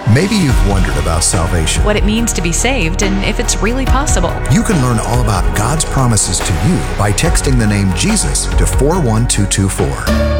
Maybe you've wondered about salvation. what it means to be saved, and if it's really possible. You can learn all about God's promises to you by texting the name Jesus to 41224.